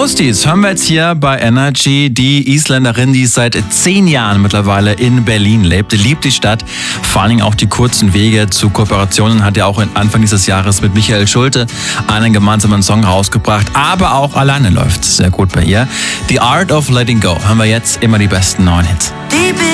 Ghosties hören wir jetzt hier bei Energy. Die Isländerin, die seit 10 Jahren mittlerweile in Berlin lebt, liebt die Stadt. Vor allen Dingen auch die kurzen Wege zu Kooperationen. Hat ja auch Anfang dieses Jahres mit Michael Schulte einen gemeinsamen Song rausgebracht. Aber auch alleine läuft es sehr gut bei ihr. The Art of Letting Go hören wir jetzt, immer die besten neuen Hits.